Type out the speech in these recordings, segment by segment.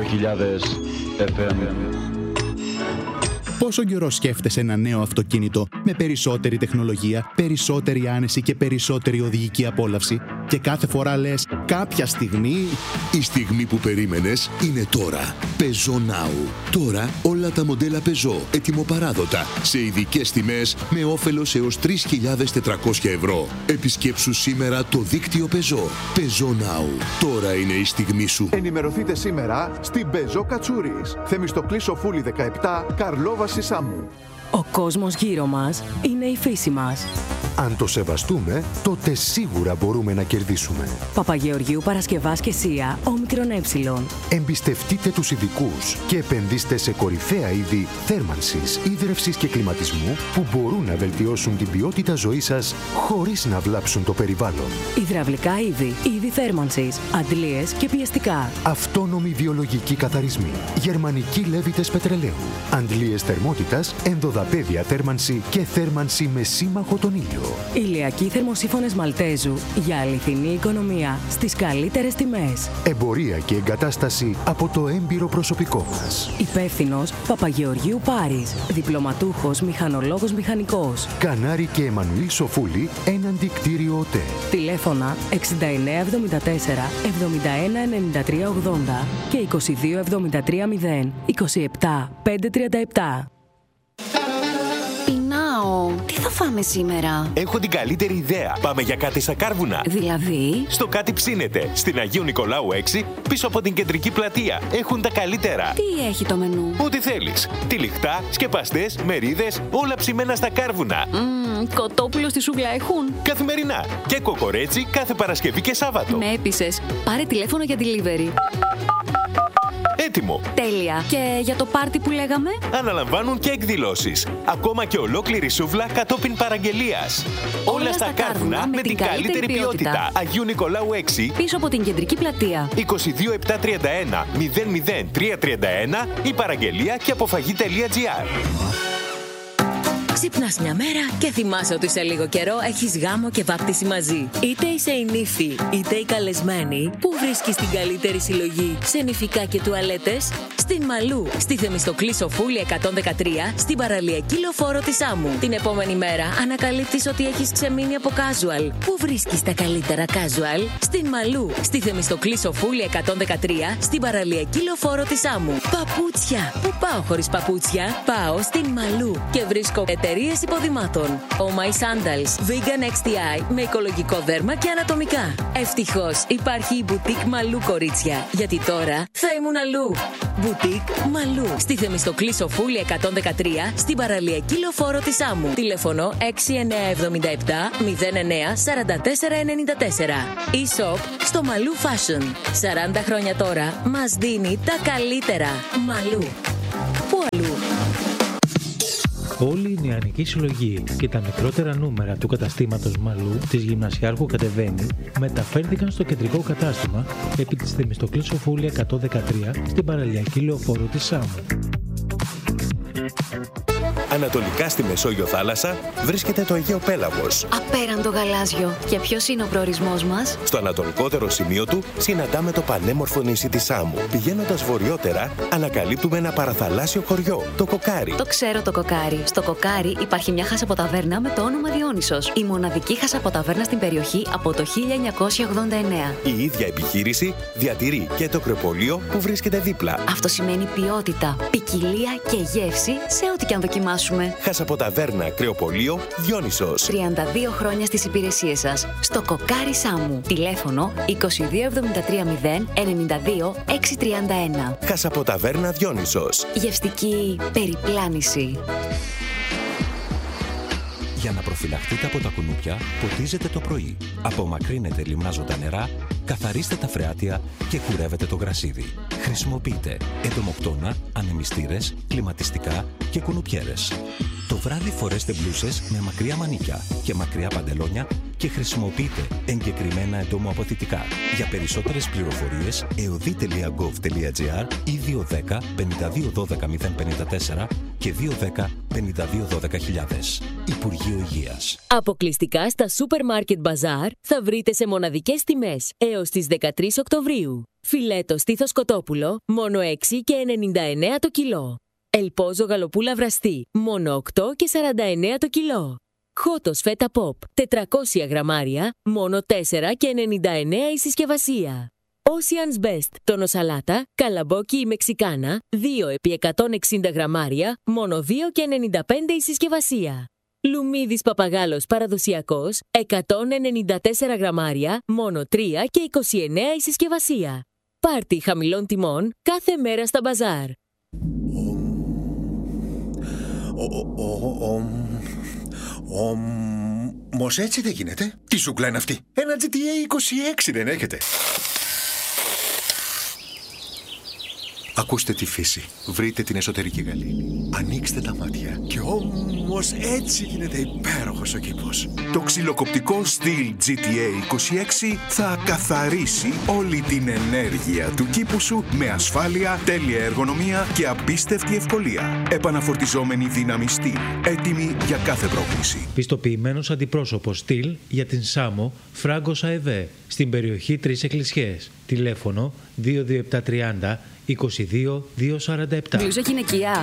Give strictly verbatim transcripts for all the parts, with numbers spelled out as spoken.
χιλιάδες εφ εμ. Πόσο καιρό σκέφτεσαι ένα νέο αυτοκίνητο με περισσότερη τεχνολογία, περισσότερη άνεση και περισσότερη οδηγική απόλαυση και κάθε φορά λες κάποια στιγμή... Η στιγμή που περίμενες είναι τώρα. Peugeot Now. Τώρα όλα τα μοντέλα Peugeot ετοιμοπαράδοτα σε ειδικές τιμές με όφελος έως τρεις χιλιάδες τετρακόσια ευρώ. Επισκέψου σήμερα το δίκτυο Peugeot. Peugeot Now. Τώρα είναι η στιγμή σου. Ενημερωθείτε σήμερα στην Peugeot Κατσούρης. Θεμιστοκλή Σοφούλη δεκαεπτά, Καρλόβαση Σάμου. Ο κόσμος γύρω μας είναι η φύση μας. Αν το σεβαστούμε, τότε σίγουρα μπορούμε να κερδίσουμε. Παπαγεωργίου Παρασκευάς και Σία, όμικρον ε. Εμπιστευτείτε τους ειδικούς και επενδύστε σε κορυφαία είδη θέρμανσης, ίδρευσης και κλιματισμού που μπορούν να βελτιώσουν την ποιότητα ζωής σας χωρίς να βλάψουν το περιβάλλον. Υδραυλικά είδη, είδη θέρμανσης, αντλίες και πιεστικά. Αυτόνομοι βιολογικοί καθαρισμοί, γερμανικοί λέβητες πετρελαίου, αντλίες θερμότητας, ενδοδαπέδια θέρμανση και θέρμανση με σύμμαχο τον ήλιο. Ηλιακοί θερμοσύφωνες Μαλτέζου για αληθινή οικονομία στις καλύτερες τιμές. Εμπορία και εγκατάσταση από το έμπειρο προσωπικό μας. Υπεύθυνος Παπαγεωργίου Πάρης. Διπλωματούχος μηχανολόγος μηχανικός. Κανάρη και Εμμανουήλ Σοφούλη έναντι κτίριο ΟΤΕ. Τηλέφωνα εξήντα εννέα εβδομήντα τέσσερα εβδομήντα ένα ενενήντα τρία ογδόντα και είκοσι δύο εβδομήντα τρία μηδέν είκοσι επτά πεντακόσια τριάντα επτά. Πεινάω. Τι θα φάμε σήμερα? Έχω την καλύτερη ιδέα. Πάμε για κάτι στα Κάρβουνα. Δηλαδή? Στο Κάτι Ψήνεται. Στην Αγίου Νικολάου έξι, πίσω από την κεντρική πλατεία. Έχουν τα καλύτερα. Τι έχει το μενού? Ό,τι θέλεις. Τυλιχτά, σκεπαστές, μερίδες, όλα ψημένα στα Κάρβουνα. Μμμ, κοτόπουλο στη σούγλα έχουν? Καθημερινά. Και κοκορέτσι κάθε Παρασκευή και Σάββατο. Με έπεισες. Πάρε τηλέφωνο για delivery. Έτοιμο. Τέλεια. Και για το πάρτι που λέγαμε? Αναλαμβάνουν και εκδηλώσεις. Ακόμα και ολόκληρη σούβλα κατόπιν παραγγελίας. Όλα, Όλα στα Κάρβουνα με την καλύτερη ποιότητα. ποιότητα. Αγίου Νικολάου έξι. Πίσω από την κεντρική πλατεία. είκοσι δύο επτακόσια τριάντα ένα μηδέν μηδέν τριακόσια τριάντα ένα ή παραγγελία και αποφαγή.gr. Ξύπνας μια μέρα και θυμάσαι ότι σε λίγο καιρό έχεις γάμο και βάπτιση μαζί. Είτε είσαι η νύφη, είτε η καλεσμένη, που βρίσκεις την καλύτερη συλλογή σε νηφικά και τουαλέτες? Στην Μαλού, στη Θεμιστοκλή Σοφούλη εκατόν δεκατρία, στην παραλιακή λεωφόρο της Άμμου. Την επόμενη μέρα ανακαλύπτεις ότι έχεις ξεμείνει από casual. Πού βρίσκεις τα καλύτερα casual? Στην Μαλού, στη Θεμιστοκλή Σοφούλη εκατόν δεκατρία, στην παραλιακή λεωφόρο της Άμμου. Παπούτσια! Πού πάω χωρίς παπούτσια? Πάω στην Μαλού και βρίσκω εταιρείες υποδημάτων. Oh My Sandals, Vegan εξ τι άι με οικολογικό δέρμα και ανατομικά. Ευτυχώς υπάρχει η Boutique Μαλού, κορίτσια, γιατί τώρα θα ήμουν αλλού. Boutique Μαλού, στη Θεμιστοκλή Σοφούλη εκατόν δεκατρία, στην παραλιακή λεωφόρο της Άμμου. Τηλέφωνο έξι εννέα εβδομήντα επτά μηδέν εννέα σαράντα τέσσερα ενενήντα τέσσερα. E-shop στο Μαλού Fashion. σαράντα χρόνια τώρα μας δίνει τα καλύτερα. Μαλού. Πού αλλού? Όλη η νεανική συλλογή και τα μικρότερα νούμερα του καταστήματος Μαλού της Γυμνασιάρχου Κατεβαίνει μεταφέρθηκαν στο κεντρικό κατάστημα επί της Θεμιστοκλής Σοφούλη εκατόν δεκατρία στην παραλιακή λεωφόρο της Σάμου. Ανατολικά στη Μεσόγειο θάλασσα βρίσκεται το Αιγαίο Πέλαγος. Απέραντο γαλάζιο. Και ποιος είναι ο προορισμός μας? Στο ανατολικότερο σημείο του συναντάμε το πανέμορφο νησί της Σάμου. Πηγαίνοντας βορειότερα, ανακαλύπτουμε ένα παραθαλάσσιο χωριό, το Κοκάρι. Το ξέρω το Κοκάρι. Στο Κοκάρι υπάρχει μια χασαποταβέρνα με το όνομα Διόνυσος. Η μοναδική χασαποταβέρνα στην περιοχή από το χίλια εννιακόσια ογδόντα εννέα. Η ίδια επιχείρηση διατηρεί και το κρεοπολείο που βρίσκεται δίπλα. Αυτό σημαίνει ποιότητα, ποικιλία και γεύση σε ό,τι και αν δοκιμάσουμε. Χασαποταβέρνα, κρεοπολείο, Διόνυσος. τριάντα δύο χρόνια στις υπηρεσίες σας. Στο Κοκάρι Σάμου. Τηλέφωνο είκοσι δύο εβδομήντα τρία μηδέν ενενήντα δύο εξακόσια τριάντα ένα. Χασαποταβέρνα Διόνυσος. Γευστική περιπλάνηση. Για να προφυλαχτείτε από τα κουνούπια, ποτίζετε το πρωί. Απομακρύνετε λιμνάζοντα νερά, καθαρίστε τα φρεάτια και κουρεύετε το γρασίδι. Χρησιμοποιείτε εντομοκτώνα, ανεμιστήρες, κλιματιστικά και κουνουπιέρες. Το βράδυ φορέστε μπλούσες με μακριά μανίκια και μακριά παντελόνια και χρησιμοποιείτε εγκεκριμένα εντομοαποθητικά. Για περισσότερες πληροφορίες, εωδή τελεία γκοβ τελεία τζι άρ ή δύο ένα μηδέν πέντε δύο ένα δύο μηδέν πέντε τέσσερα και δύο ένα μηδέν πέντε δύο ένα δύο χιλιάδες. Υπουργείο Υγείας. Αποκλειστικά στα Supermarket Bazaar θα βρείτε σε μοναδικές τιμές έως τις δεκατρείς Οκτωβρίου. Φιλέτο στήθος κοτόπουλο, μόνο έξι και ενενήντα εννέα το κιλό. Ελπόζο γαλοπούλα βραστή, μόνο οκτώ και σαράντα εννέα το κιλό. Χότος φέτα ποπ, τετρακόσια γραμμάρια, μόνο τέσσερα και ενενήντα εννέα η συσκευασία. Ocean's Best, τόνο σαλάτα, καλαμπόκι ή μεξικάνα, δύο επί εκατόν εξήντα γραμμάρια, μόνο δύο και ενενήντα πέντε η συσκευασία. Λουμίδης παπαγάλος παραδοσιακός, εκατόν ενενήντα τέσσερα γραμμάρια, μόνο τρία και είκοσι εννέα η συσκευασία. Πάρτι χαμηλών τιμών κάθε μέρα στα μπαζάρ. Όμως έτσι δεν γίνεται. Τι σούκλα είναι αυτή? Ένα τζι τι έι είκοσι έξι δεν έχετε? Ακούστε τη φύση. Βρείτε την εσωτερική γαλήνη. Ανοίξτε τα μάτια. Και όμως έτσι γίνεται υπέροχος ο κήπος. Το ξυλοκοπτικό Stihl τζι τι έι είκοσι έξι θα καθαρίσει όλη την ενέργεια του κήπου σου με ασφάλεια, τέλεια εργονομία και απίστευτη ευκολία. Επαναφορτιζόμενη δύναμη Stihl. Έτοιμη για κάθε πρόκληση. Πιστοποιημένος αντιπρόσωπος Stihl για την Σάμο Φράγκος ΑΕΒ στην περιοχή Τρεις Εκκλησιές. Τηλέφωνο δύο δύο επτά τριάντα είκοσι δύο διακόσια σαράντα επτά. Μπλούζα γυναικεία.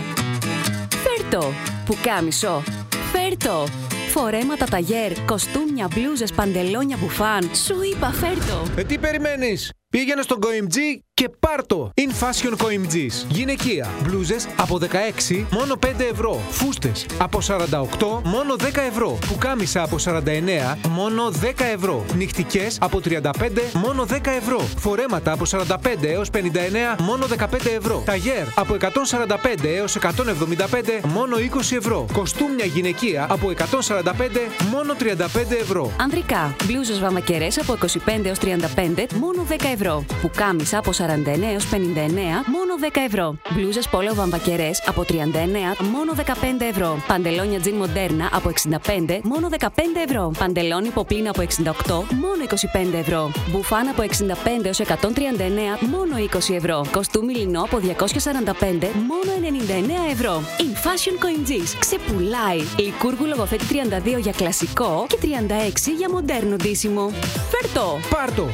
Φέρτο. Πουκάμισο. Φέρτο. Φορέματα ταγέρ, κοστούμια, μπλούζες, παντελόνια, μπουφάν. Σου είπα φέρτο. Ε, τι περιμένεις? Πήγαινε στον Coimg και πάρτο. In Fashion Coimg's. Γυναικεία. Μπλούζες από δεκαέξι, μόνο πέντε ευρώ. Φούστες από σαράντα οκτώ, μόνο δέκα ευρώ. Πουκάμισα από σαράντα εννέα, μόνο δέκα ευρώ. Νυχτικές από τριάντα πέντε, μόνο δέκα ευρώ. Φορέματα από σαράντα πέντε έως πενήντα εννέα, μόνο δεκαπέντε ευρώ. Ταγέρ από εκατόν σαράντα πέντε έως εκατόν εβδομήντα πέντε, μόνο είκοσι ευρώ. Κοστούμια γυναικεία από εκατόν σαράντα πέντε, μόνο τριάντα πέντε ευρώ. Ανδρικά. Μπλούζες βαμακερές από είκοσι πέντε έως τριάντα πέντε, μόνο δέκα ευρώ. Πουκάμισα από σαράντα εννέα έως πενήντα εννέα, μόνο δέκα ευρώ. Μπλούζες πόλο βαμβακερές από τριάντα εννέα, μόνο δεκαπέντε ευρώ. Παντελόνια τζιν μοντέρνα από εξήντα πέντε, μόνο δεκαπέντε ευρώ. Παντελόνι ποπλίνα από εξήντα οκτώ, μόνο είκοσι πέντε ευρώ. Μπουφάν από εξήντα πέντε έως εκατόν τριάντα εννέα, μόνο είκοσι ευρώ. Κοστούμι λινό από διακόσια σαράντα πέντε, μόνο ενενήντα εννέα ευρώ. In Fashion Coimg's. Ξεπουλάει. Λικούργου λογοθέτη τριάντα δύο για κλασικό και τριάντα έξι για μοντέρνο ντύσιμο. Φέρτο. Πάρτο.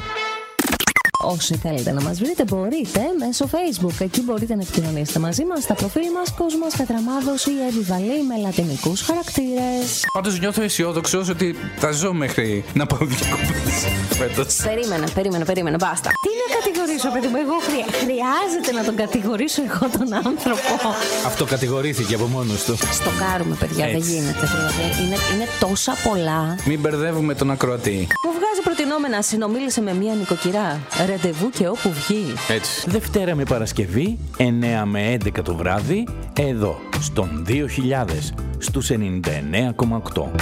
Όσοι θέλετε να μας βρείτε μπορείτε μέσω Facebook. Εκεί μπορείτε να επικοινωνήσετε μαζί μας στα προφίλ μας Κόσμος Κατραμάδος ή Εύη Βαλή με λατινικούς χαρακτήρες. Πάντως νιώθω αισιόδοξος ότι θα ζω μέχρι να πάω διακοπές φέτος. Περίμενε, περίμενε, περίμενε, μπάστα. Τι να κατηγορήσω, παιδί μου, εγώ χρεια... χρειάζεται να τον κατηγορήσω εγώ τον άνθρωπο. Αυτό κατηγορήθηκε από μόνος του. Στοκάρουμε, παιδιά, έτσι. Δεν γίνεται. Δηλαδή, είναι, είναι τόσα πολλά. Μην μπερδεύουμε τον ακροατή. Μου βγάζει προτινόμενα, συνομίλησε με μία νοικοκυρά. Ραντεβού και όπου βγει. Έτσι. Δευτέρα με Παρασκευή, εννέα με έντεκα το βράδυ, εδώ, στον δύο χιλιάδες, στους ενενήντα εννέα κόμμα οκτώ.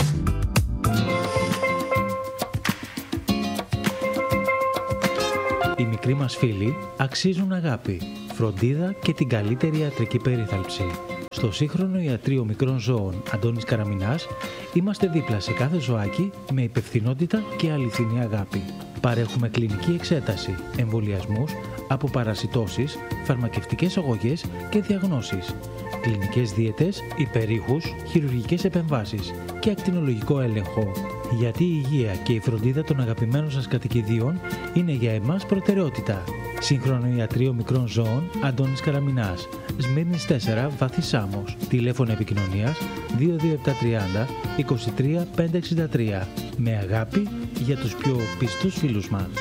Οι μικροί μας φίλοι αξίζουν αγάπη, φροντίδα και την καλύτερη ιατρική περίθαλψη. Στο σύγχρονο ιατρείο μικρών ζώων Αντώνης Καραμινάς είμαστε δίπλα σε κάθε ζωάκι με υπευθυνότητα και αληθινή αγάπη. Παρέχουμε κλινική εξέταση, εμβολιασμούς, αποπαρασιτώσεις, φαρμακευτικές αγωγές και διαγνώσεις, κλινικές δίαιτες, υπερήχους, χειρουργικές επεμβάσεις και ακτινολογικό έλεγχο. Γιατί η υγεία και η φροντίδα των αγαπημένων σας κατοικιδίων είναι για εμάς προτεραιότητα. Σύγχρονο ιατρείο μικρών ζώων Αντώνης Καραμινάς, Σμύρνης τέσσερα, Βάθη Σάμος. Τηλέφωνο επικοινωνίας δύο δύο επτά τριάντα είκοσι τρία πεντακόσια εξήντα τρία. Με αγάπη για τους πιο πιστούς φίλους μας.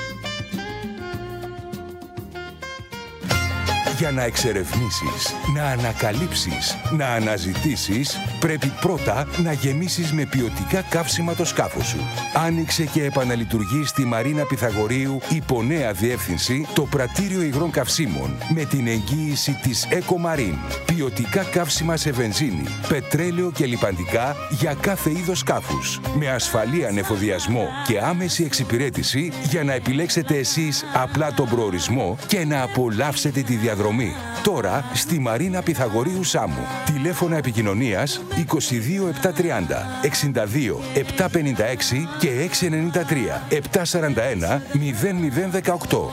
Για να εξερευνήσεις, να ανακαλύψεις, να αναζητήσεις, πρέπει πρώτα να γεμίσεις με ποιοτικά καύσιμα το σκάφος σου. Άνοιξε και επαναλειτουργεί στη Μαρίνα Πυθαγορείου υπό νέα διεύθυνση το πρατήριο υγρών καυσίμων με την εγγύηση της EcoMarine. Ποιοτικά καύσιμα σε βενζίνη, πετρέλαιο και λιπαντικά για κάθε είδος σκάφους. Με ασφαλή ανεφοδιασμό και άμεση εξυπηρέτηση για να επιλέξετε εσείς απλά τον προορισμό και να απολαύσετε τη διαδρομή. Τώρα στη Μαρίνα Πυθαγορείου Σάμου. Τηλέφωνα επικοινωνίας είκοσι δύο επτακόσια τριάντα εξήντα δύο επτακόσια πενήντα έξι και έξι εννιά τρία επτακόσια σαράντα ένα μηδέν μηδέν δεκαοκτώ.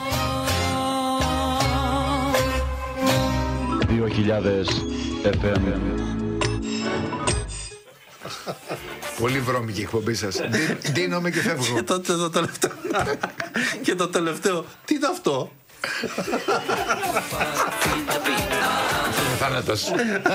δύο χιλιάδες εφ εμ. Πολύ βρώμικη η εκπομπή σας. Δίνομαι και φεύγω. Και τότε το τελευταίο. Και το τελευταίο. Τι είναι αυτό? Θάνατος.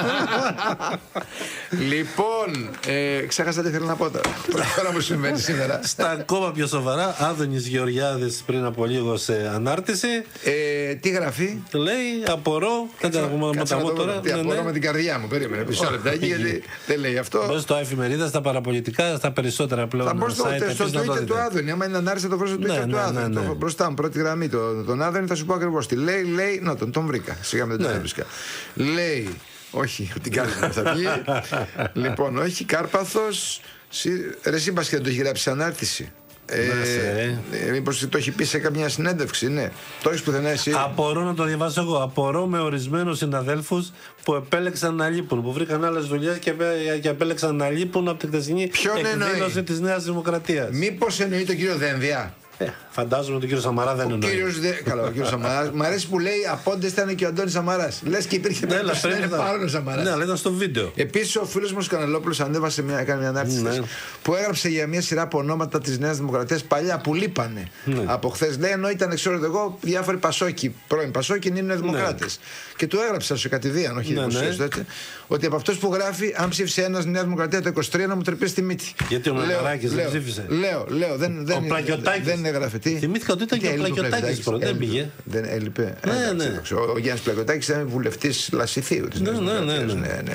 Λοιπόν, ε, ξέχασα τι θέλω να πω τώρα. Πρώτα μου συμβαίνει σήμερα. Στα ακόμα πιο σοβαρά, Άδωνης Γεωργιάδης πριν από λίγο σε ανάρτηση. Ε, τι γράφει? Λέει, απορώ. Δεν τα πούμε τώρα. Τι απορώ με την καρδιά μου. Περίμενε μισό λεπτάκι, γιατί δεν λέει αυτό. Μπες στο εφημερίδα, στα παραπολιτικά, στα περισσότερα πλέον. Θα μπω στο Twitter του Άδωνη. Άμα είναι ανάρτηση, θα το βρω στο Twitter του Άδωνη. Μπροστά μου, πρώτη γραμμή τον Άδωνη, θα σου πω ακριβώς τι λέει. Λέει, να τον, τον βρήκα. Σιγά με δεν τον έβρισκα. Λέει, όχι, την Κάρπαθος θα βγει. Λοιπόν, όχι, Κάρπαθος. Ρε σύμπας και δεν το έχει γράψει ανάρτηση. Ε, ε, μήπως το έχει πει σε κάποια συνέντευξη, ναι. Το έχεις πουθενά εσύ? Απορώ να το διαβάσω εγώ. Απορώ με ορισμένους συναδέλφους που επέλεξαν να λείπουν, που βρήκαν άλλες δουλειές και, και επέλεξαν να λείπουν από την χθεσινή εκδήλωση της Νέας Δημοκρατίας. Μήπως εννοεί τον κύριο Δένδια? Ε, φαντάζομαι τον κύριο Σαμαρά δεν εννοεί. Κύριος Δε... Καλά, ο κύριος Σαμαράς. Μ' αρέσει που λέει απόντες ήταν και ο Αντώνης Σαμαράς. Λες και υπήρχε περίπτωση να είναι παρόν ο Σαμαράς. Ναι, αλλά ήταν στο βίντεο. Επίσης ο φίλος μου Κανελόπουλος ανέβασε μια, έκανε μια ανάρτηση ναι. που έγραψε για μια σειρά από ονόματα της Νέας Δημοκρατίας παλιά που λείπανε ναι. από χθες. Λέει ενώ ήταν ξέρω εγώ διάφοροι Πασόκοι, πρώην Πασόκοι είναι Δημοκράτες. Ναι. Και του έγραψε σε κατηδίαν, όχι ναι, δημοσίως ναι. έτσι, ότι από αυτός που γράφει αν ψήφισε ένας Νέα Δημοκρατία το είκοσι τρία να μου τρυπήσει τη μύτη. Γιατί ο Μελαράκης δεν ψήφισε? Λέω, λέω, δεν έγραφε τι. Θυμήθηκα ότι ήταν και ο Πλακιωτάκης πρώτα, δεν πήγε. Δεν έλειπε. Ναι, ναι. Ο Γιάννης Πλακιωτάκης ήταν βουλευτής Λασιθίου της Νέας Δημοκρατίας.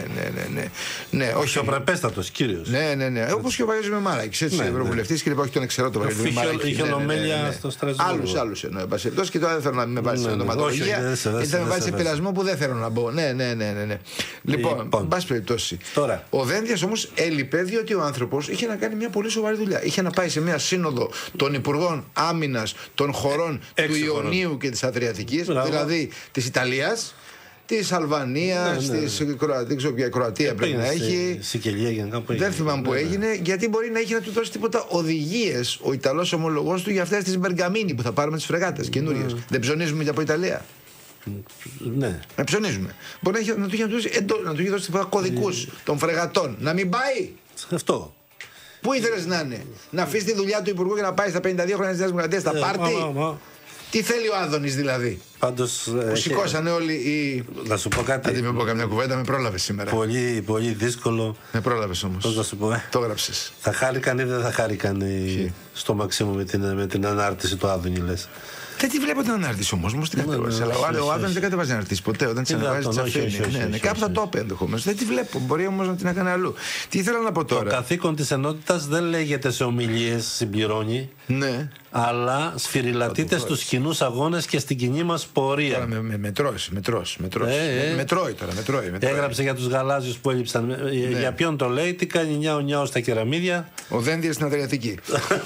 Ναι, όχι. Ο πρεπέστατος κύριος. Ναι, ναι, ναι. Όπως και ο Βαγγέλης Μεμάρακης, έτσι, ευρωβουλευτής και όχι τον εξαιρώ τον Βαγγέλη Μεμάρακη. Είχε ομέλεια στο Στρασβούργο. Άλλους, άλλους εννοώ. Εν πάση περιπτώσει και τώρα δεν θέλω να με βάλει σε ονοματολογία. Ή θα με βάλει σε πειρασμό που δεν θέλω να μπω. Ναι, ναι, ναι. Λοιπόν, εν πάση περιπτώσει. Ο Δένδιας όμως έλειπε διότι ο άνθρωπος είχε να κάνει μια πολύ σοβαρή δουλειά. Είχε να πάει σε μια σύνοδο των Υπουργών Άμυνας των χωρών του Ιωνίου και της Αδριατικής, δηλαδή της Ιταλίας, της Αλβανίας, ναι, ναι, της Κροατίας, δεν ξέρω ποια Κροατία πρέπει να έχει. Σικελία για να δεν θυμάμαι που έγινε, γιατί μπορεί να έχει να του δώσει τίποτα οδηγίες ο Ιταλός ομολογός του για αυτές τις Μπεργαμίνι που θα πάρουμε τις φρεγάτες καινούριες. Mm. Δεν ψωνίζουμε για από Ιταλία. Ναι. Να ψωνίζουμε. Μπορεί να, να του έχει δώσει, να του έχει δώσει κωδικούς mm. των φρεγατών. Να μην πάει. Αυτό. Πού ήθελες να είναι, να αφήσει τη δουλειά του Υπουργού και να πάει στα πενήντα δύο χρόνια της Νέας Δημοκρατίας στα πάρτι? Τι θέλει ο Άδωνης δηλαδή? Πάντως, που σηκώσανε όλοι οι. Να σου πω κάτι. Αντί με πω καμιά κουβέντα, με πρόλαβες σήμερα. Πολύ, πολύ δύσκολο. Με πρόλαβες όμως. Πώς να σου πω, ε? Το έγραψες. Θα χάρηκαν ή δεν θα χάρηκαν οι... στο Μαξίμου με την, με την ανάρτηση του Άδωνη, λες? Δεν τη βλέπω την ανάρτηση όμως, όμως την κατέβασε. Αλλά ο Άδωνης δεν κατέβαζε ανάρτηση ποτέ. Όταν τη ανεβάζει, τη αφήνει. Κάπου θα το είπε ενδεχομένως. Δεν τη βλέπω. Μπορεί όμως να την έκανε αλλού. Τι ήθελα να πω τώρα. Το καθήκον της ενότητας δεν λέγεται σε ομιλίες, συμπληρώνει. Ναι. Αλλά σφυριλατείται στους κοινούς αγώνες και στην κοινή μας πορεία. Τώρα με, με μετρός, μετρός, μετρός. Ε, ε. Μετρώει τώρα, μετρώει, μετρώει. Έγραψε για τους γαλάζιους που έλειψαν. Ναι. Για ποιον το λέει, τι κάνει νιάου νιάου στα κεραμίδια. Ο Δένδιας στην Αδριατική.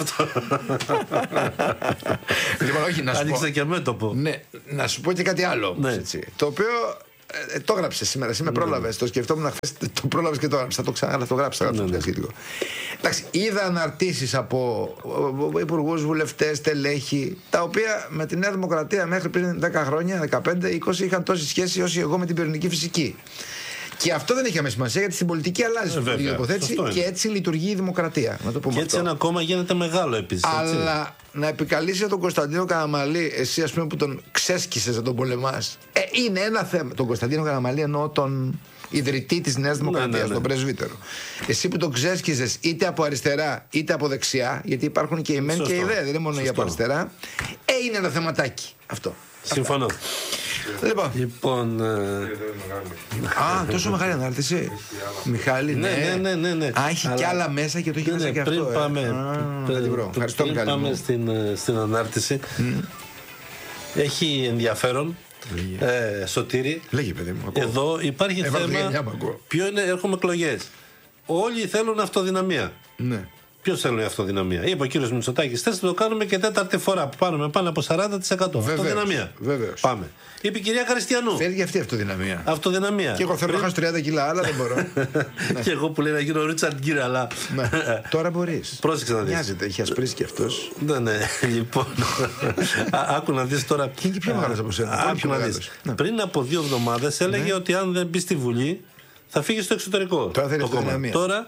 Λοιπόν, όχι, να σου Άνοιξε πω. Και μέτωπο. Ναι, να σου πω και κάτι άλλο όμως, ναι. έτσι, το οποίο ε, το έγραψε σήμερα, εσύ με πρόλαβες, το σκεφτόμουν χθες, το πρόλαβες και το έγραψε, θα το ξανά, το γράψα. Ναι, ναι. Εντάξει, είδα αναρτήσεις από υπουργούς, βουλευτές, στελέχη, τα οποία με τη Νέα Δημοκρατία μέχρι πριν δέκα χρόνια, δεκαπέντε είκοσι είχαν τόση σχέση όσο εγώ με την πυρηνική φυσική. Και αυτό δεν έχει αμέσως σημασία, γιατί στην πολιτική αλλάζει ε, η υποθέτηση και έτσι λειτουργεί η δημοκρατία. Να το πούμε και έτσι αυτό. ένα κόμμα γίνεται μεγάλο επίσης. Αλλά να επικαλείσαι τον Κωνσταντίνο Καραμανλή, εσύ ας πούμε που τον ξέσκισες να τον πολεμάς, ε, είναι ένα θέμα. Τον Κωνσταντίνο Καραμανλή εννοώ τον ιδρυτή της Νέας Δημοκρατίας, ναι, ναι, ναι. τον πρεσβύτερο. Εσύ που τον ξέσκιζες είτε από αριστερά είτε από δεξιά, γιατί υπάρχουν και οι μεν και οι δε, δεν είναι μόνο οι από αριστερά, ε, είναι ένα θεματάκι αυτό. Συμφωνώ. Λοιπόν, λοιπόν ε... α, τόσο μεγάλη ανάρτηση. Μιχάλη, ναι. Ναι, ναι, ναι, ναι. Α, έχει αλλά... κι άλλα μέσα και το έχει ναι, μέσα ναι, και πριν αυτό. Πάμε, ε. Α, πριν, πριν, Ευχαριστώ, πριν Μιχάλη. Πάμε στην, στην ανάρτηση. Mm. Έχει ενδιαφέρον. Ε, Σωτήρη. Λέγε, παιδί μου. Εδώ υπάρχει Έβαλε θέμα. Ποιο είναι, έρχομαι εκλογές. Όλοι θέλουν αυτοδυναμία. Ναι. Ποιος θέλει αυτοδυναμία? Είπε ο κύριος Μητσοτάκης, θες να το κάνουμε και τέταρτη φορά που πάρουμε πάνω από σαράντα τοις εκατό. Αυτοδυναμία. Βεβαίως. Πάμε. Είπε η κυρία Χριστιανού. Θέλει και αυτή η αυτοδυναμία. Αυτοδυναμία. Και εγώ θέλω να χάσω τριάντα κιλά, αλλά δεν μπορώ. Και εγώ που λέει να γίνω Ρίτσαρντ Γκίρ, αλλά. Τώρα μπορείς. Πρόσεξε να δεις. Μοιάζεται, έχει ασπρίσει κι αυτός. Ναι, ναι. Λοιπόν. Άκου να δεις τώρα. Και είναι και πιο μεγάλος από σένα. Άκου να δεις. Πριν από δύο εβδομάδες έλεγε ότι αν δεν μπει στη Βουλή θα φύγει στο εξωτερικό. Τώρα θέλει αυτοδυναμία. Τώρα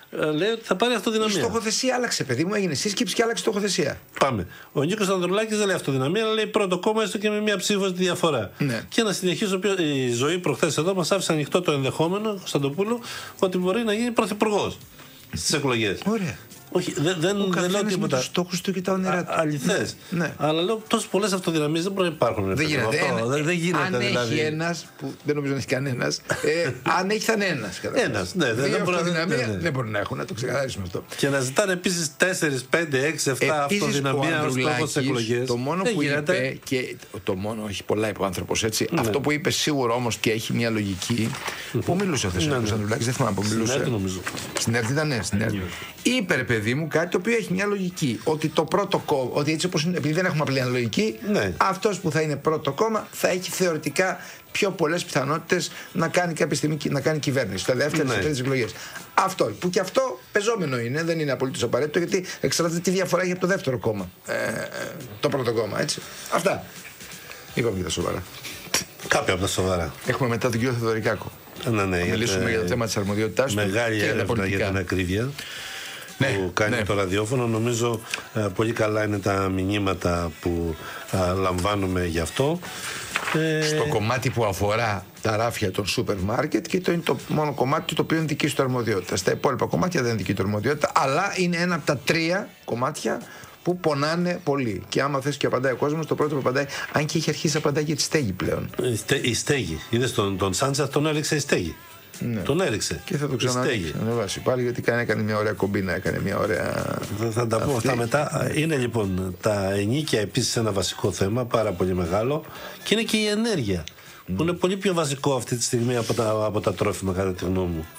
λέει ότι θα πάρει αυτοδυναμία. Η στοχοθεσία άλλαξε, παιδί μου, έγινε σύσκεψη και άλλαξε στοχοθεσία. Πάμε. Ο Νίκος Ανδρουλάκης δεν λέει αυτοδυναμία, αλλά λέει πρώτο κόμμα, έστω και με μία ψήφο στη διαφορά. Ναι. Και να συνεχίσω, η ζωή προχθές εδώ μας άφησε ανοιχτό το ενδεχόμενο, Κωνσταντοπούλου, ότι μπορεί να γίνει πρωθυπουργός στις εκλογές. Ωραία. Όχι, δεν, δεν, δεν λέω τίποτα. Με τους στόχους του και τα όνειρά του. Αληθές. Ναι, ναι. Αλλά λέω τόσες πολλές αυτοδυναμίες δεν μπορεί να υπάρχουν. Δεν γίνεται. Αυτό, ένα, δεν, δεν γίνεται αν δηλαδή. έχει ένας, που δεν νομίζω να έχει κανένας, ε, αν έχει θα είναι ένας. Ένας, ναι. Δύο δεν αυτοδυναμία ναι, ναι. δεν μπορούν να έχουν, να το ξεκαθαρίσουμε αυτό. Και να ζητάνε επίσης τέσσερα, πέντε, έξι, επτά αυτοδυναμία ως στόχο στις εκλογές. Το μόνο που είπε, και το μόνο, έχει πολλά είπε ο άνθρωπος έτσι, ναι. αυτό που είπε σίγουρο όμως και έχει μια λογική. Πού μιλούσε ο Θεσσαλονίκης Ανδρουλάκης, δεν θυμάμαι που μιλούσε. Στην ΕΡΤ ήταν, ναι, στην ΕΡΤ. Είπε, ρε παιδί μου, κάτι το οποίο έχει μια λογική. Ότι το πρώτο κόμμα, ότι έτσι όπως είναι, επειδή δεν έχουμε απλή αναλογική, ναι. αυτός που θα είναι πρώτο κόμμα θα έχει θεωρητικά πιο πολλές πιθανότητες να κάνει κάποια στιγμή να κάνει κυβέρνηση. Στο δεύτερο, στις τρίτες εκλογές. Αυτό. Που και αυτό πεζόμενο είναι, δεν είναι απολύτως απαραίτητο, γιατί εξαρτάται τι διαφορά έχει από το δεύτερο κόμμα. Ε, το πρώτο κόμμα, έτσι. Αυτά. Είπαμε και τα σοβαρά. Κάποια από τα σοβαρά. Έχουμε μετά τον κύριο Θεοδωρικάκο. Ναι, ναι, θα μιλήσουμε για, για το θέμα της αρμοδιότητάς του. Μεγάλη έρευνα για την ακρίβεια. Ναι, που κάνει ναι. το ραδιόφωνο. Νομίζω ε, πολύ καλά είναι τα μηνύματα που ε, λαμβάνουμε γι' αυτό. Ε... Στο κομμάτι που αφορά τα ράφια των σούπερ μάρκετ, και το είναι το μόνο κομμάτι το οποίο είναι δική του αρμοδιότητα. Στα υπόλοιπα κομμάτια δεν είναι δική του αρμοδιότητα, αλλά είναι ένα από τα τρία κομμάτια που πονάνε πολύ. Και άμα θες και απαντάει ο κόσμος, το πρώτο που απαντάει, αν και έχει αρχίσει να απαντάει για τη στέγη πλέον. Η, στε, η στέγη. Είδες τον, τον Σάντσα, τον έριξε η στέγη. Ναι. Τον έριξε. Και θα το ξανανεβάσει πάλι, γιατί έκανε, έκανε μια ωραία κομπίνα, έκανε μια ωραία. Θα, θα τα πω αυτά μετά. Είναι λοιπόν τα ενοίκια επίσης ένα βασικό θέμα, πάρα πολύ μεγάλο, και είναι και η ενέργεια. Mm. Που είναι πολύ πιο βασικό αυτή τη στιγμή από τα, από τα τρόφιμα, κατά τη γνώμη μου.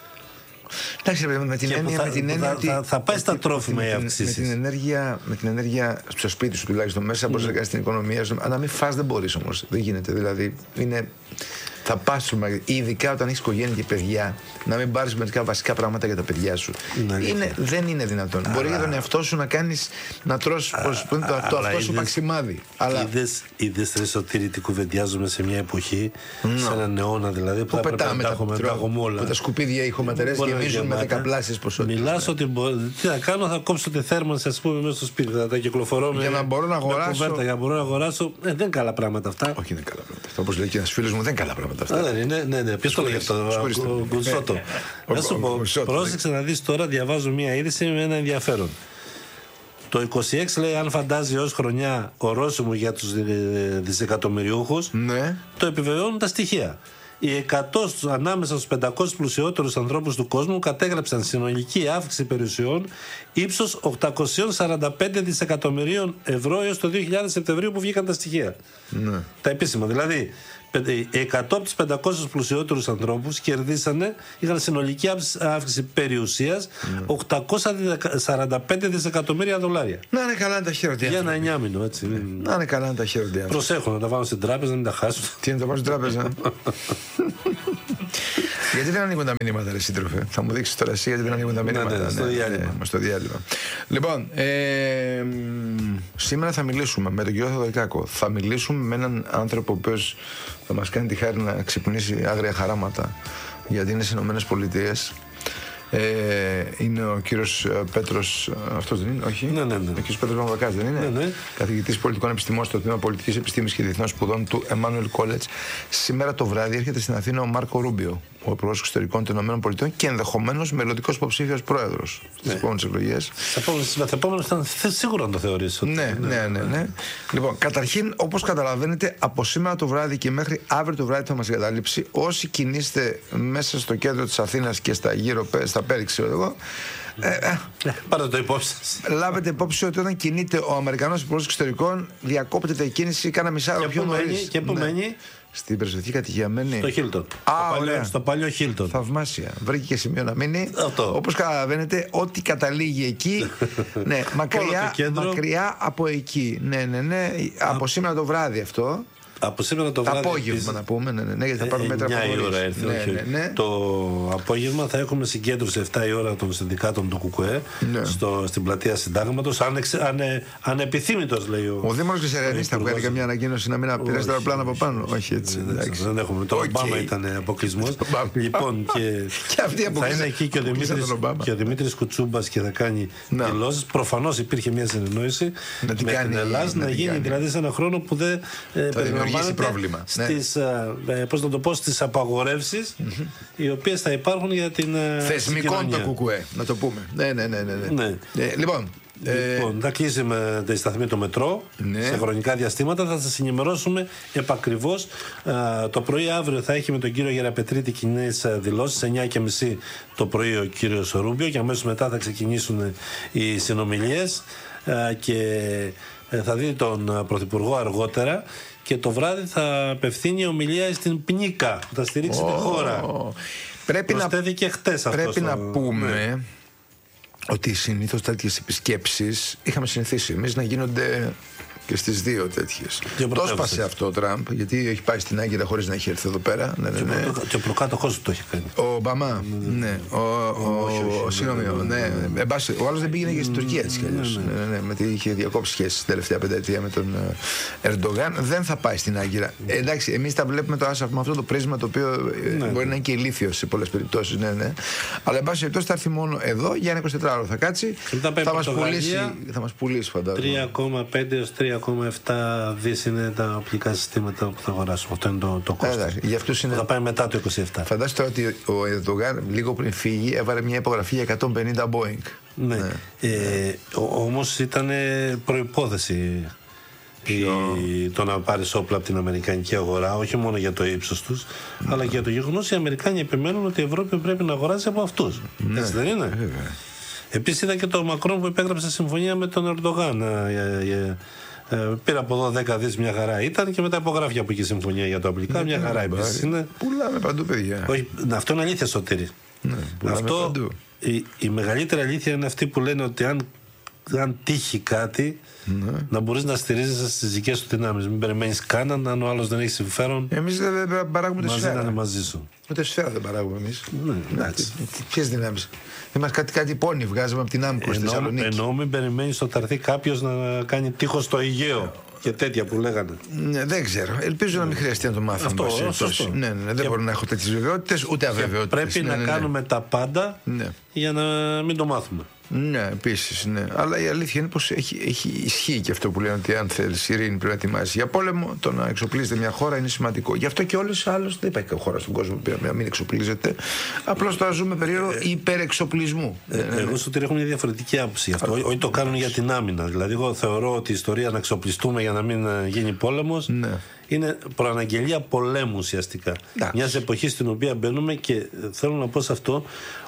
Εντάξει, με την έννοια, θα, με την έννοια θα, ότι θα, θα πάει στα τρόφιμα οι αυξήσεις. Με την ενέργεια, με την ενέργεια στο σπίτι σου τουλάχιστον μέσα, mm. μπορείς να κάνεις την οικονομία σου. Αν να μην φας δεν μπορείς όμως. Δεν γίνεται. Δηλαδή είναι. Θα πας στο μαγαζί, ειδικά όταν έχεις οικογένεια και παιδιά, να μην πάρεις μερικά βασικά πράγματα για τα παιδιά σου. Είναι, δεν είναι δυνατόν. Αλλά... Μπορεί για τον εαυτό σου να κάνεις, να τρως πώς είναι το αυτό, αυτό σου μαξιμάδι. Αλλά... Είδες, είδες ρε Σωτήρη, τι κουβεντιάζουμε σε μια εποχή, no. σε έναν αιώνα δηλαδή, που, που θα πρέπει να τα έχουμε όλα. Που τα σκουπίδια ηχοματερές γεμίζουν με δεκαπλάσιες ποσότητες. Μιλάς ότι μπορεί, τι θα κάνω, θα κόψω τη θέρμανση, ας πούμε, μέσα στο σπίτι, θα τα κυκλοφορώ με, για να μπορώ να αγοράσω. Κουβέρτα, για να μπορώ να αγοράσω. Ε, δεν είναι καλά πράγματα αυτά. Όχι, δεν είναι καλά πράγματα αυτά. Όπως λέει και ένας φίλος μου, δεν είναι καλά πράγματα. Α, ναι, ναι, ναι. Ποιος το λέει αυτό, ο Γκουτσότο. Να σου πω, πρόσεξε να δεις τώρα, διαβάζω μία είδηση με ένα ενδιαφέρον. Το είκοσι έξι λέει, αν φαντάζει ως χρονιά ορόσημο για τους δισεκατομμυριούχους, ναι. το επιβεβαιώνουν τα στοιχεία. Οι εκατό ανάμεσα στους πεντακόσιους πλουσιότερους ανθρώπους του κόσμου κατέγραψαν συνολική αύξηση περιουσιών ύψος οκτακόσια σαράντα πέντε δισεκατομμυρίων ευρώ έως το δύο χιλιάδες Σεπτεμβρίου που βγήκαν τα στοιχεία. Ναι. Τα επίσημα. Δηλαδή, εκατό από τους πεντακόσιους πλουσιότερους ανθρώπους κερδίσανε, είχαν συνολική αύξηση περιουσίας mm. οκτακόσια σαράντα πέντε δισεκατομμύρια δολάρια. Να είναι καλά να τα χαίρονται. Για ένα εννιάμινο, έτσι. Να είναι καλά να τα χαίρονται. Προσέχω να τα βάλω στην τράπεζα, να μην τα χάσουν. Τι να τα βάλω στην τράπεζα. Γιατί δεν ανοίγουν τα μηνύματα, ρε σύντροφε. Θα μου δείξει τώρα εσύ γιατί δεν ανοίγουν τα μηνύματα. Ναι, ναι, στο, ναι, διάλειμμα. Ναι, στο διάλειμμα. Λοιπόν, ε, σήμερα θα μιλήσουμε με τον κύριο Θεοδωρικάκο. Θα μιλήσουμε με έναν άνθρωπο ο οποίος θα μας κάνει τη χάρη να ξυπνήσει άγρια χαράματα, γιατί είναι στις Ηνωμένες Πολιτείες. Ε, είναι ο κύριος Πέτρος, αυτός δεν είναι, όχι? Ναι, ναι, ναι. Ο κύριος Πέτρος Μαμβακάς δεν είναι? Ναι, ναι. Καθηγητής πολιτικών επιστημών στο τμήμα Πολιτικής Επιστήμης και Διεθνών Σπουδών του Emmanuel College. Σήμερα το βράδυ έρχεται στην Αθήνα ο Μάρκο Ρούμπιο, ο Υπουργός Εξωτερικών των ΗΠΑ και ενδεχομένως μελλοντικός υποψήφιος πρόεδρος στις ναι. επόμενες εκλογές. Στις επόμενες ήταν σίγουρα να το θεωρήσω. Ναι, ναι, ναι, ναι. Λοιπόν, καταρχήν, όπως καταλαβαίνετε, από σήμερα το βράδυ και μέχρι αύριο το βράδυ θα μας εγκαταλείψει. Όσοι κινείστε μέσα στο κέντρο της Αθήνας και στα γύρω, στα πέρι, ξέρω εγώ. Ε, ε, πάρτε το υπόψη σας. Λάβετε υπόψη ότι όταν κινείται ο Αμερικανός Υπουργός Εξωτερικών, διακόπτεται η κίνηση κάνα μισάωρο πιο νωρίς. Και πού μένει? Ναι. Στην πρεσβευτική κατοικία μένει. Στο Χίλτον. Α, στο, παλιό, στο παλιό Χίλτον. Θαυμάσια. Βρήκε και σημείο να μείνει. Όπως καταλαβαίνετε, ό,τι καταλήγει εκεί. Ναι, μακριά, μακριά από εκεί. Ναι, ναι, ναι. Από σήμερα το βράδυ αυτό. Από σήμερα το βράδυ. Απόγευμα επίσης, να πούμε, ναι, ναι, ναι, γιατί θα πάρουμε μέτρα εννιά η αποχωρής. ώρα έρθει, Ναι, όχι, ναι, ναι. Το απόγευμα θα έχουμε συγκέντρωση εφτά η ώρα των συνδικάτων του ΚΚΕ Ναι. στο, στην πλατεία Συντάγματος. Ανεξε, ανε, ανεπιθύμητος, λέει ο. Ο Δήμαρχος Γεσερένης θα βγάλει καμιά ανακοίνωση να μην πειράζει το αεροπλάνο από πάνω. Όχι έτσι. Δεν, δεν έχουμε. Το Ομπάμα Okay. ήταν αποκλεισμός. Λοιπόν, και, και αυτοί θα είναι εκεί και ο Δημήτρης, και ο Δημήτρης Κουτσούμπας και θα κάνει δηλώσεις. Προφανώς υπήρχε μια συνεννόηση με την Ελλάδα να, να γίνει κάνει. δηλαδή σε ένα χρόνο που δεν ε, περιλαμβάνεται πρόβλημα. Στις, ναι. ε, πώς να το πω, στις απαγορεύσεις mm-hmm. οι οποίες θα υπάρχουν για την θεσμικών το ΚΚΕ, να το πούμε. Ναι, ναι, ναι. ναι. ναι. Ε, λοιπόν, Λοιπόν, ε... θα κλείσει με τη σταθμή το μετρό ναι. σε χρονικά διαστήματα. Θα σας ενημερώσουμε επακριβώς. Ε, το πρωί αύριο θα έχει με τον κύριο Γεραπετρίτη κοινές δηλώσεις. εννιά και μισή το πρωί ο κύριος Ρούμπιο και αμέσως μετά θα ξεκινήσουν οι συνομιλίες ε, και θα δει τον Πρωθυπουργό αργότερα. Και το βράδυ θα απευθύνει ομιλία στην Πνίκα που θα στηρίξει oh. τη χώρα. Πρέπει να, και χτες αυτό πρέπει στο... να πούμε ναι. ότι συνήθως τέτοιες επισκέψεις είχαμε συνηθίσει εμείς να γίνονται και στις δύο τέτοιες. Το έσπασε αυτό ο Τραμπ, γιατί έχει πάει στην Άγκυρα χωρίς να έχει έρθει εδώ πέρα. Ναι, ναι, ναι. Και ο προκάτοχός του το έχει κάνει. Ο Ομπαμά. Ναι. Συγγνώμη. Ο άλλος δεν πήγαινε και στην Τουρκία έτσι κι αλλιώς. Γιατί είχε διακόψει σχέσεις την τελευταία πενταετία με τον Ερντογάν. Δεν θα πάει στην Άγκυρα. Εντάξει, εμείς τα βλέπουμε το Άσαφ με αυτό το πρίσμα το οποίο μπορεί να είναι και ηλίθιο σε πολλές περιπτώσεις. Αλλά εν πάση περιπτώσει θα έρθει μόνο εδώ για ένα εικοσιτετράωρο. Θα κάτσει. Θα μας πουλήσει φαντάζομαι. τρία κόμμα πέντε έως τρία κόμμα επτά δις είναι τα οπλικά συστήματα που θα αγοράσουμε. Αυτό είναι το, το κόστος. Για αυτούς είναι... Θα πάει μετά το είκοσι επτά. Φαντάζεστε ότι ο Ερντογάν λίγο πριν φύγει έβαλε μια υπογραφή για εκατόν πενήντα Boeing. Ναι. ναι. Ε, όμως ήταν προϋπόθεση η, το να πάρεις όπλα από την αμερικανική αγορά, όχι μόνο για το ύψος τους, ναι. αλλά και για το γεγονός οι Αμερικάνοι επιμένουν ότι η Ευρώπη πρέπει να αγοράσει από αυτούς. Ναι. Έτσι δεν είναι? Βέβαια. Επίσης είδα και το Μακρόν που υπέγραψε συμφωνία με τον Ερντογάν. Ε, πήρα από εδώ δέκα δις, μια χαρά ήταν, και μετά υπογράφει από εκεί συμφωνία για τα οπλικά. Ναι, μια χαρά επίσης είναι. Πουλάμε παντού, παιδιά. Όχι, αυτό είναι αλήθεια, Σωτήρη. Ναι, αυτό, η, η μεγαλύτερη αλήθεια είναι αυτή που λένε ότι αν, αν τύχει κάτι, ναι. να μπορείς να στηρίζεσαι στις δικές σου δυνάμεις. Μην περιμένεις κανέναν, αν ο άλλος δεν έχει συμφέρον. Εμείς δεν παράγουμε τη σφαίρα. Μαζί να είναι μαζί σου. Ούτε σφαίρα δεν παράγουμε εμείς. Ναι, εντάξει. Ποιες δυνάμεις? Είμαστε κάτι, κάτι πόνι, βγάζαμε από την Άμκο στη Θεσσαλονίκη. Ενώ μην περιμένεις ότι θα έρθει κάποιος να κάνει τείχος στο Αιγαίο και τέτοια που λέγανε. Ναι, δεν ξέρω. Ελπίζω να μην χρειαστεί να το μάθουμε. Αυτό, σωστό. Ναι, ναι, ναι, δεν μπορώ να έχω τέτοιες βεβαιότητες ούτε αβεβαιότητες. Πρέπει ναι, να ναι, κάνουμε ναι. τα πάντα ναι. για να μην το μάθουμε. Ναι, επίσης, ναι. Αλλά η αλήθεια είναι πως έχει, έχει ισχύει και αυτό που λένε ότι αν θέλεις ειρήνη πρέπει να ετοιμάσεις για πόλεμο. Το να εξοπλίζεται μια χώρα είναι σημαντικό. Γι' αυτό και όλες άλλες δεν υπάρχει χώρα στον κόσμο που πρέπει να μην εξοπλίζεται. Απλώς τώρα ζούμε περίοδο ε, υπερεξοπλισμού. Ε, ναι, ναι. Εγώ στο ότι έχουν μια διαφορετική άποψη αυτό. Όχι το κάνουν για την άμυνα. Δηλαδή, εγώ θεωρώ ότι η ιστορία να εξοπλιστούμε για να μην γίνει πόλεμος ναι. είναι προαναγγελία πολέμου ουσιαστικά. Μια εποχή στην οποία μπαίνουμε και θέλω να πω σε αυτό.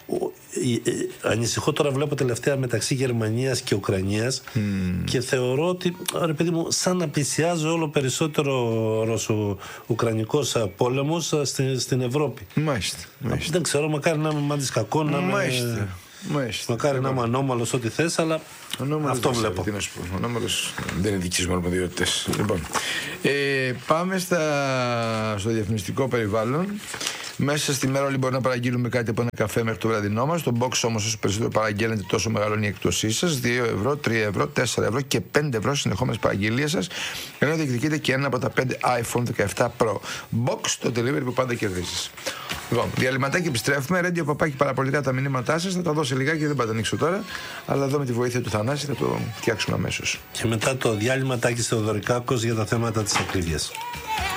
Ανησυχώ τώρα, βλέπω τελευταία μεταξύ Γερμανίας και Ουκρανίας mm. και θεωρώ ότι ρε παιδί μου, σαν να πλησιάζει όλο περισσότερο ο ρωσο-ουκρανικός πόλεμος στην, στην Ευρώπη. Μάλιστα, μάλιστα. Δεν ξέρω, μακάρι να είμαι μάντης κακό, να είμαι, μάλιστα. μακάρι να είμαι ανώμαλος ό,τι θες, αλλά αυτό βλέπω. Ο ανώμαλος δεν είναι δικής μου αρμοδιότητες. Λοιπόν, ε, πάμε στα, στο διαφημιστικό περιβάλλον. Μέσα στη μέρα όλοι μπορεί να παραγγείλουμε κάτι από ένα καφέ μέχρι το βραδινό μας. Το box όμως, όσο περισσότερο παραγγέλνετε, τόσο μεγαλώνει η εκπτωσή σας. δύο ευρώ, τρία ευρώ, τέσσερα ευρώ και πέντε ευρώ συνεχόμενες παραγγελίες σας. Ενώ διεκδικείτε και ένα από τα πέντε iPhone δεκαεπτά Pro. Box, το delivery που πάντα κερδίζεις. Λοιπόν, διαλυματάκι, επιστρέφουμε. Radio Παπάκι, παραπολιτικά τα μηνύματά σας. Θα τα δώσω λιγάκι, δεν πάω να ανοίξω τώρα. Αλλά εδώ με τη βοήθεια του Θανάση θα το φτιάξουμε αμέσως. Και μετά το διάλειμματάκι στο Θεοδωρικάκος για τα θέματα της ακρίβειας.